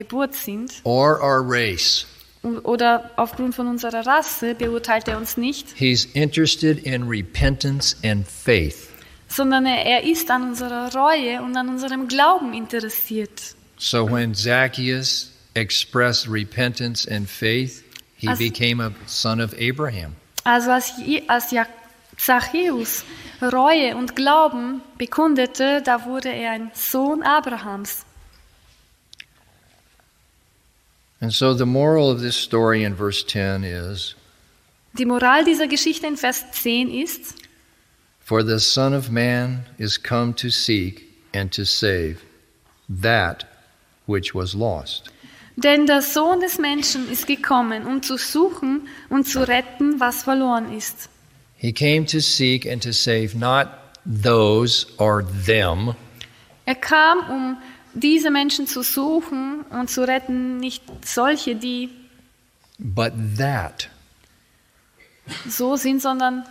Geburt sind or our race. oder aufgrund von unserer Rasse beurteilt er uns nicht, He's interested in repentance and faith. sondern er ist an unserer Reue und an unserem Glauben interessiert. So when Zacchaeus expressed repentance and faith, he became a son of Abraham. Also als Zachäus Reue und Glauben bekundete, da wurde er ein Sohn Abrahams. And so the moral of this story in verse 10 is, Die Moral dieser Geschichte in Vers 10 ist: For the Son of Man is come to seek and to save that which was lost. Denn der Sohn des Menschen ist gekommen, um zu suchen und zu retten, was verloren ist. He came to seek and to save not those or them, Er kam, um diese Menschen zu suchen und zu retten, nicht solche, die but that. so sind, sondern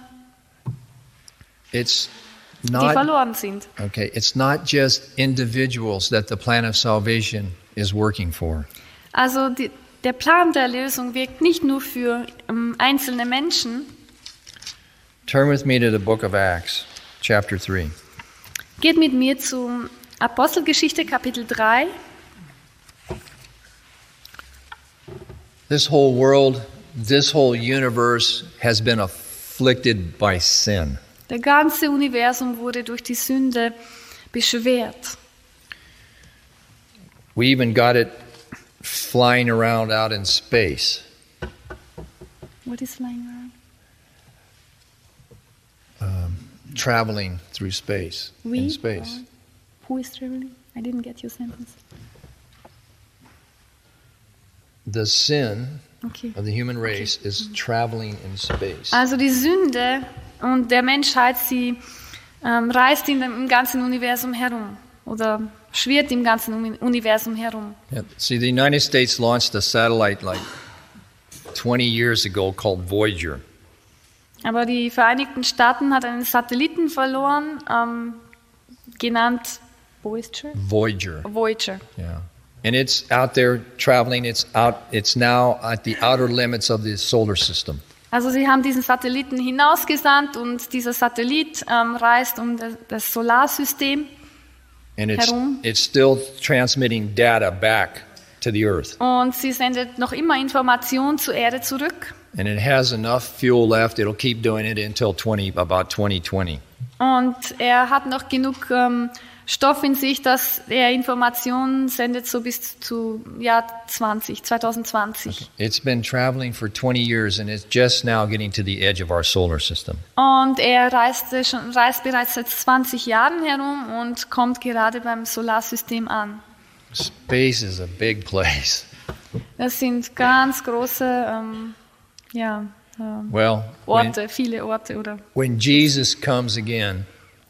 It's die not verloren sind. okay, it's not just individuals that the plan of salvation is working for. Also der Plan der Erlösung wirkt nicht nur für einzelne Menschen. Turn with me to the book of Acts, chapter 3. Geht mit mir zu Apostelgeschichte Kapitel 3. This whole world, this whole universe has been afflicted by sin. Der ganze Universum wurde durch die Sünde beschwert. We even got it flying around out in space. What is flying around? Traveling through space, in space. Who is traveling? I didn't get your sentence. The sin Okay. of the human race is traveling in space. Also die Sünde und der Menschheit, sie reist im ganzen Universum herum oder schwirrt im ganzen Universum herum. Yeah. See, the United States launched a satellite like 20 years ago called Voyager. Aber die Vereinigten Staaten hat einen Satelliten verloren, genannt Voyager. Voyager. Yeah. And it's out there traveling. It's now at the outer limits of the solar system. Also sie haben diesen Satelliten hinausgesandt und dieser Satellit reist um das Solarsystem And herum. it's still transmitting data back to the Earth. Und sie sendet noch immer Informationen zur Erde zurück. And it has enough fuel left. It'll keep doing it until about 2020. Und er hat noch genug Stoff in sich, dass er Informationen sendet so bis zu Jahr 2020. It's been traveling for 20 years and it's just now getting to the edge of our solar system. Und er reist bereits seit 20 Jahren herum und kommt gerade beim Solarsystem an. Space is a big place. Das sind ganz große Well, Orte, viele Orte, oder? when Jesus comes again,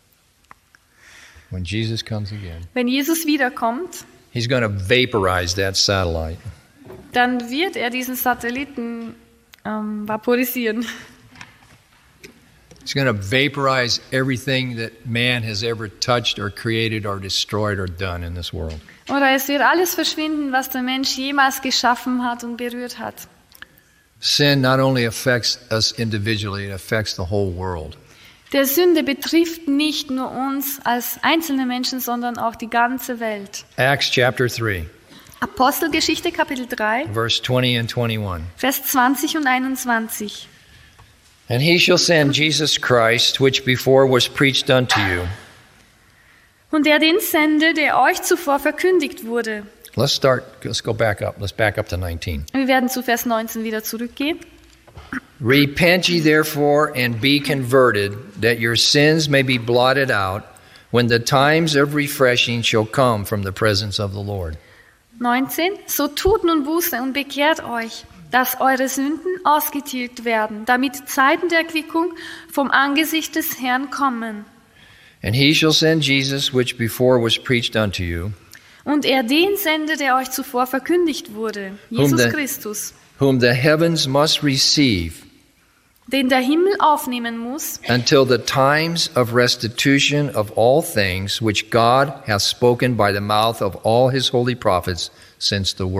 Wenn Jesus wiederkommt, he's going to vaporize that satellite. dann wird er diesen Satelliten vaporisieren. He's going to vaporize everything that man has ever touched or created or destroyed or done in this world. Oder es wird alles verschwinden, was der Mensch jemals geschaffen hat und berührt hat. Sin not only affects us individually, it affects the whole world. Der Sünde betrifft nicht nur uns als einzelne Menschen, sondern auch die ganze Welt. Acts chapter 3, Apostelgeschichte Kapitel 3, verse 20 and 21. Vers 20 und 21. And he shall send Jesus Christ, which before was preached unto you. Und er den sende, der euch zuvor verkündigt wurde. Let's go back up. Let's back up to 19. Wir werden zu Vers 19 wieder zurückgehen. Repent ye therefore and be converted, that your sins may be blotted out, when the times of refreshing shall come from the presence of the Lord. 19. So tut nun Buße und bekehrt euch, dass eure Sünden ausgetilgt werden, damit Zeiten der Erquickung vom Angesicht des Herrn kommen. And he shall send Jesus, which before was preached unto you, Und er den sende, der euch zuvor verkündigt wurde, Jesus Christus, whom the heavens must receive, den der Himmel aufnehmen muss, until the times of restitution of all things, which God hath spoken by the mouth of all his holy prophets since the